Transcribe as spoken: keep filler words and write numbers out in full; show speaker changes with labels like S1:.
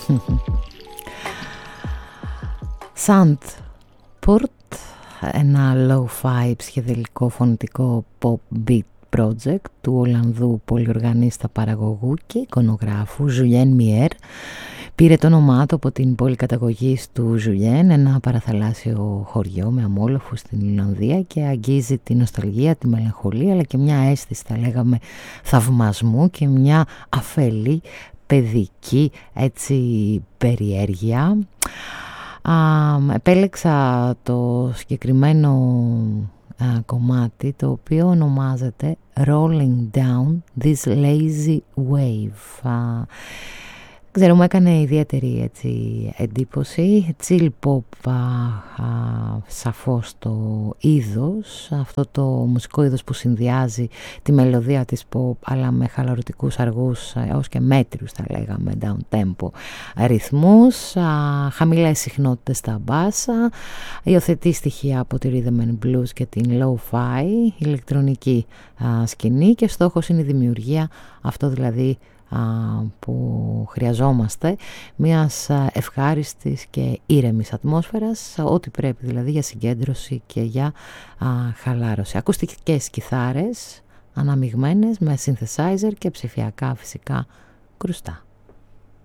S1: Sandport, ένα low-fi ψυχεδελικό φωνητικό pop beat project του Ολλανδού πολυοργανίστα παραγωγού και εικονογράφου Julien Mier. Πήρε το όνομά του από την πόλη καταγωγής του Julien, ένα παραθαλάσσιο χωριό με αμόλοφους στην Ιρλανδία, και αγγίζει τη νοσταλγία, τη μελαγχολία, αλλά και μια αίσθηση, θα λέγαμε, θαυμασμού και μια αφελή παιδική έτσι περιέργεια. Α, επέλεξα το συγκεκριμένο α, κομμάτι, το οποίο ονομάζεται Rolling Down This Lazy Wave. Α, ξέρω, μου έκανε ιδιαίτερη έτσι, εντύπωση. Chill pop, α, α, σαφώς το είδος, αυτό το μουσικό είδος που συνδυάζει τη μελωδία της pop αλλά με χαλαρωτικούς αργούς έως και μέτριους, θα λέγαμε, down tempo ρυθμούς, α, χαμηλές συχνότητες στα μπάσα, υιοθετεί στοιχεία από τη rhythm and blues και την lo-fi ηλεκτρονική α, σκηνή, και στόχος είναι η δημιουργία, αυτό δηλαδή που χρειαζόμαστε, μιας ευχάριστης και ήρεμης ατμόσφαιρας, ό,τι πρέπει δηλαδή για συγκέντρωση και για α, χαλάρωση. Ακουστικές κιθάρες αναμειγμένες με synthesizer και ψηφιακά φυσικά κρουστά.